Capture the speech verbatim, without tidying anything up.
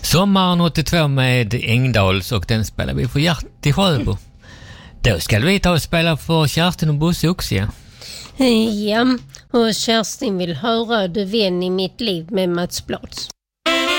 Sommaren åttiotvå med Engdals, och den spelar vi för Hjärt i Sjöbo. Då ska vi ta och spela för Kerstin och Bosse också, ja. Ja, och Kerstin vill höra Du vän i mitt liv med Mats Blads.